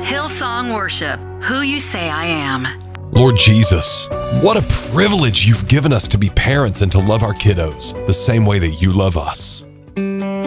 Hillsong Worship, who you say I am. Lord Jesus, what a privilege you've given us to be parents and to love our kiddos the same way that you love us.